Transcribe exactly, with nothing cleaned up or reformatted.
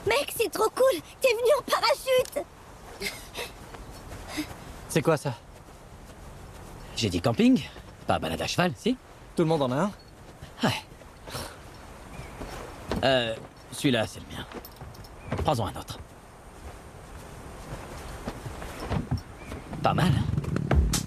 Mec, c'est trop cool. T'es venu en parachute. C'est quoi ça? J'ai dit camping, pas balade à cheval, si? Tout le monde en a un? Ouais. Euh, celui-là, c'est le mien. Prends-en un autre. Pas mal, hein?